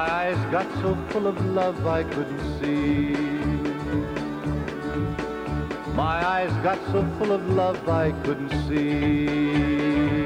My eyes got so full of love I couldn't see. My eyes got so full of love I couldn't see.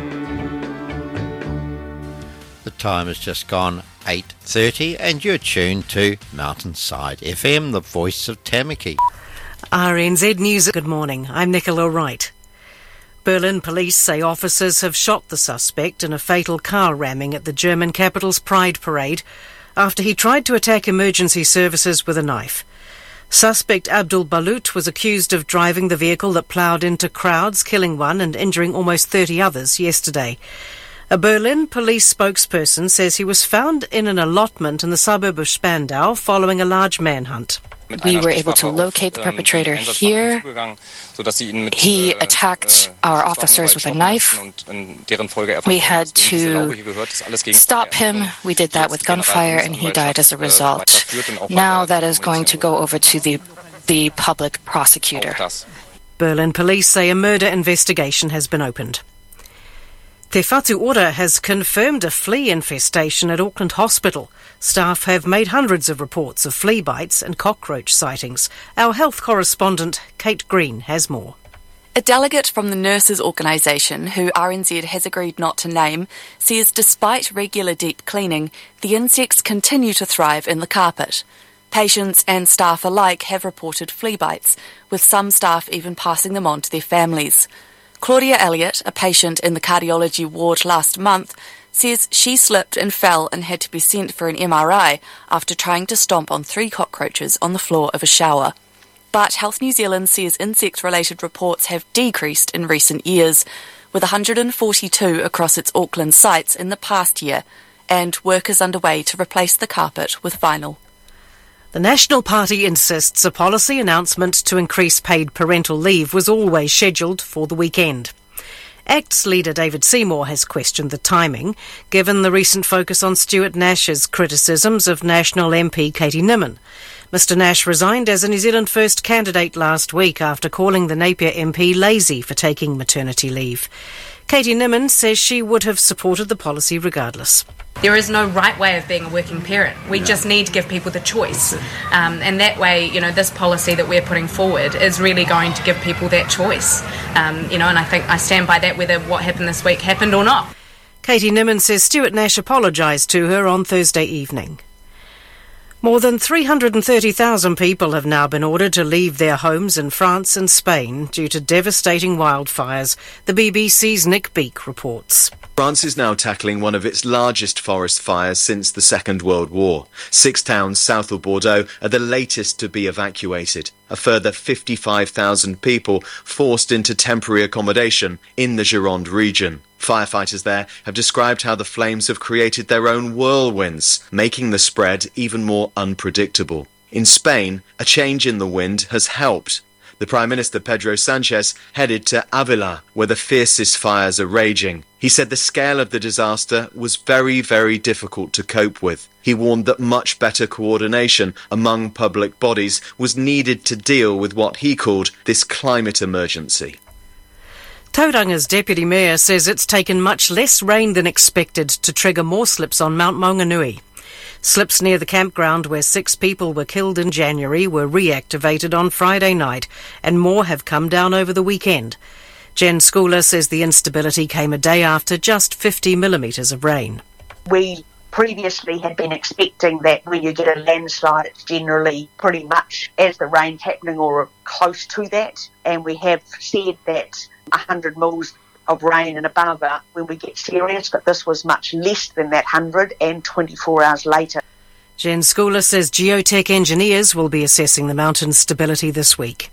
The time has just gone 8:30 and you're tuned to Mountainside FM, the voice of Tamaki. RNZ News. Good morning, I'm Nicola Wright. Berlin police say officers have shot the suspect in a fatal car ramming at the German capital's Pride Parade after he tried to attack emergency services with a knife. Suspect Abdul Balut was accused of driving the vehicle that ploughed into crowds, killing one and injuring almost 30 others yesterday. A Berlin police spokesperson says he was found in an allotment in the suburb of Spandau following a large manhunt. We were able to locate the perpetrator here. He attacked our officers with a knife. We had to stop him. We did that with gunfire, and he died as a result. Now that is going to go over to the public prosecutor. Berlin police say a murder investigation has been opened. Te Whatu Ora has confirmed a flea infestation at Auckland Hospital. Staff have made hundreds of reports of flea bites and cockroach sightings. Our health correspondent, Kate Green, has more. A delegate from the nurses' organisation, who RNZ has agreed not to name, says despite regular deep cleaning, the insects continue to thrive in the carpet. Patients and staff alike have reported flea bites, with some staff even passing them on to their families. Claudia Elliott, a patient in the cardiology ward last month, says she slipped and fell and had to be sent for an MRI after trying to stomp on 3 cockroaches on the floor of a shower. But Health New Zealand says insect-related reports have decreased in recent years, with 142 across its Auckland sites in the past year, and work is underway to replace the carpet with vinyl. The National Party insists a policy announcement to increase paid parental leave was always scheduled for the weekend. ACT's leader David Seymour has questioned the timing, given the recent focus on Stuart Nash's criticisms of National MP Katie Nimmin. Mr Nash resigned as a New Zealand First candidate last week after calling the Napier MP lazy for taking maternity leave. Katie Nimmin says she would have supported the policy regardless. There is no right way of being a working parent. We just need to give people the choice. And that way, this policy that we're putting forward is really going to give people that choice. And I think I stand by that whether what happened this week happened or not. Katie Nimmin says Stuart Nash apologised to her on Thursday evening. More than 330,000 people have now been ordered to leave their homes in France and Spain due to devastating wildfires, the BBC's Nick Beake reports. France is now tackling one of its largest forest fires since the Second World War. 6 towns south of Bordeaux are the latest to be evacuated. A further 55,000 people forced into temporary accommodation in the Gironde region. Firefighters there have described how the flames have created their own whirlwinds, making the spread even more unpredictable. In Spain, a change in the wind has helped. The Prime Minister Pedro Sanchez headed to Avila, where the fiercest fires are raging. He said the scale of the disaster was very, very difficult to cope with. He warned that much better coordination among public bodies was needed to deal with what he called this climate emergency. Tauranga's Deputy Mayor says it's taken much less rain than expected to trigger more slips on Mount Maunganui. Slips near the campground where 6 people were killed in January were reactivated on Friday night, and more have come down over the weekend. Jen Schooler says the instability came a day after just 50 millimetres of rain. We previously had been expecting that when you get a landslide, it's generally pretty much as the rain's happening or close to that, and we have said that 100 mils of rain and above when we get serious, but this was much less than that 100 and 24 hours later. Jen Schooler says geotech engineers will be assessing the mountain's stability this week.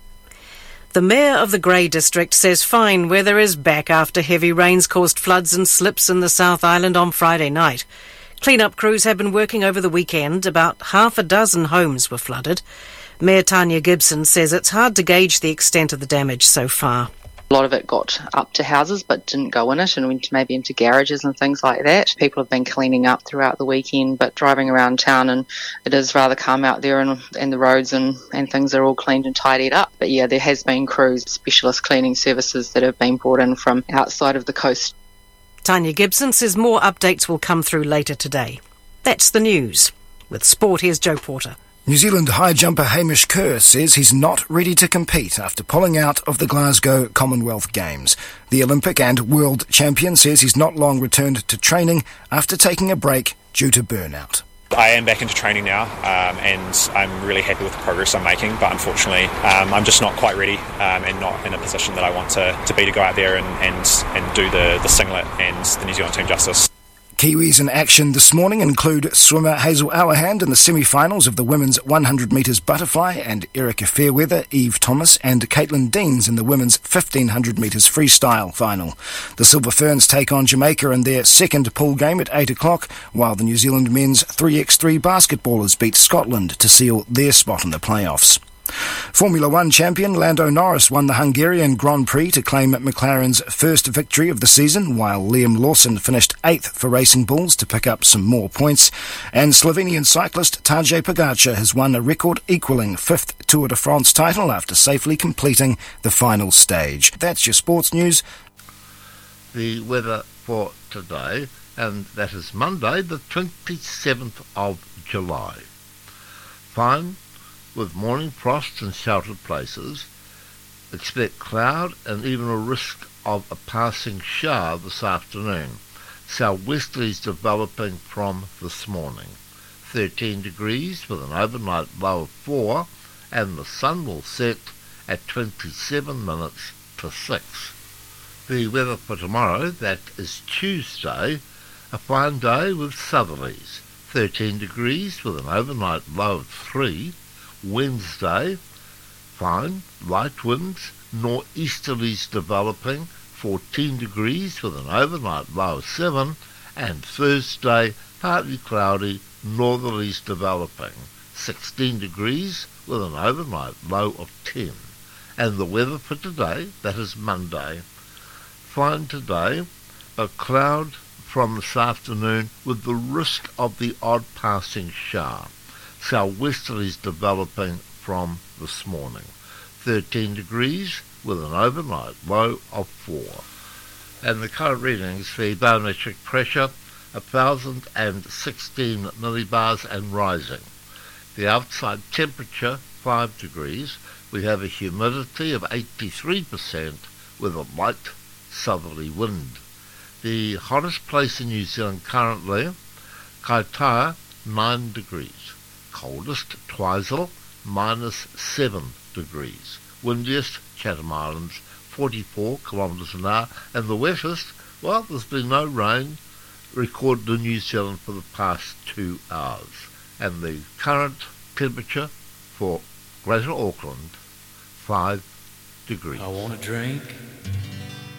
The Mayor of the Grey District says fine weather is back after heavy rains caused floods and slips in the South Island on Friday night. Clean-up crews have been working over the weekend. About half a dozen homes were flooded. Mayor Tanya Gibson says it's hard to gauge the extent of the damage so far. A lot of it got up to houses but didn't go in it and went maybe into garages and things like that. People have been cleaning up throughout the weekend, but driving around town, and it is rather calm out there, and the roads and things are all cleaned and tidied up. But yeah, there has been crews, specialist cleaning services that have been brought in from outside of the coast. Tanya Gibson says more updates will come through later today. That's the news. With sport, here's Joe Porter. New Zealand high jumper Hamish Kerr says he's not ready to compete after pulling out of the Glasgow Commonwealth Games. The Olympic and world champion says he's not long returned to training after taking a break due to burnout. I am back into training now, and I'm really happy with the progress I'm making, but unfortunately I'm just not quite ready and not in a position that I want to be to go out there and do the singlet and the New Zealand team justice. Kiwis in action this morning include swimmer Hazel Auerhand in the semi-finals of the women's 100 metres butterfly, and Erica Fairweather, Eve Thomas and Caitlin Deans in the women's 1500 metres freestyle final. The Silver Ferns take on Jamaica in their second pool game at 8 o'clock, while the New Zealand men's 3x3 basketballers beat Scotland to seal their spot in the playoffs. Formula One champion Lando Norris won the Hungarian Grand Prix to claim McLaren's first victory of the season, while Liam Lawson finished 8th for Racing Bulls to pick up some more points. And Slovenian cyclist Tadej Pogačar has won a record-equalling 5th Tour de France title after safely completing the final stage. That's your sports news. The weather for today, and that is Monday, the 27th of July. Fine, with morning frost in sheltered places. Expect cloud and even a risk of a passing shower this afternoon. Southwesterlies developing from this morning. 13 degrees with an overnight low of 4, and the sun will set at 27 minutes to 6. The weather for tomorrow, that is Tuesday, a fine day with southerlies. 13 degrees with an overnight low of 3. Wednesday, fine, light winds, nor'easterlies developing, 14 degrees with an overnight low of 7, and Thursday, partly cloudy, northerlies developing, 16 degrees with an overnight low of 10. And the weather for today, that is Monday, fine today, a cloud from this afternoon with the risk of the odd passing shower. Southwesterlies developing from this morning. 13 degrees with an overnight low of 4. And the current readings for barometric pressure, 1,016 millibars and rising. The outside temperature, 5 degrees. We have a humidity of 83% with a light southerly wind. The hottest place in New Zealand currently, Kaitaia, 9 degrees. Coldest, Twizel, -7 degrees. Windiest, Chatham Islands, 44 kilometres an hour. And the wettest, well, there's been no rain recorded in New Zealand for the past 2 hours. And the current temperature for Greater Auckland, 5 degrees. I want a drink